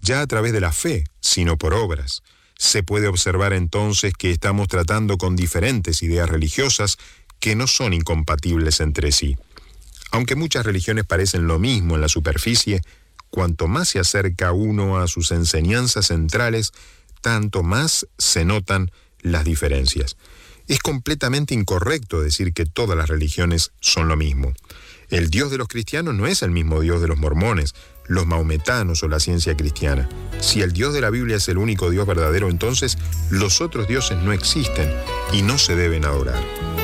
ya a través de la fe, sino por obras. Se puede observar entonces que estamos tratando con diferentes ideas religiosas que no son incompatibles entre sí. Aunque muchas religiones parecen lo mismo en la superficie, cuanto más se acerca uno a sus enseñanzas centrales, tanto más se notan las diferencias. Es completamente incorrecto decir que todas las religiones son lo mismo. El Dios de los cristianos no es el mismo Dios de los mormones, los maometanos o la ciencia cristiana. Si el Dios de la Biblia es el único Dios verdadero, entonces los otros dioses no existen y no se deben adorar.